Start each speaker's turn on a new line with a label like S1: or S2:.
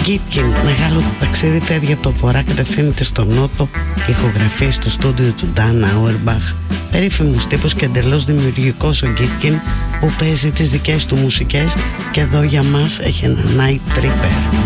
S1: Γκίτκιν, μεγάλο του ταξίδι, φεύγει από το βορρά, κατευθύνεται στο νότο, ηχογραφεί στο στούντιο του Νταν Άουερμπαχ. Περίφημος τύπος και εντελώς δημιουργικός ο Γκίτκιν, που παίζει τις δικές του μουσικές, και εδώ για μας έχει ένα Night Tripper.